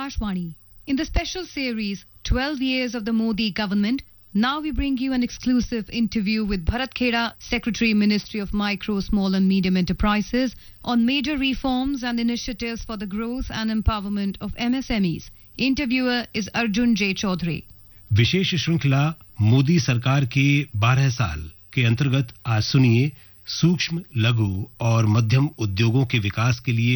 Akashvani. In the special series 12 Years of the Modi Government, now we bring you an exclusive interview with Bharat Kheda, Secretary, Ministry of Micro, Small and Medium Enterprises, on major reforms and initiatives for the growth and empowerment of MSMEs. Interviewer is Arjun J. Chaudhary. विशेष श्रृंखला मोदी सरकार के 12 साल के अंतर्गत आज सुनिए सूक्ष्म, लघु और मध्यम उद्योगों के विकास के लिए